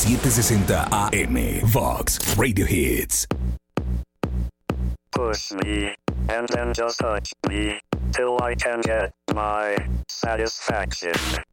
760 AM. Vox Radio Hits. Push me, and then just touch me, till I can get my satisfaction.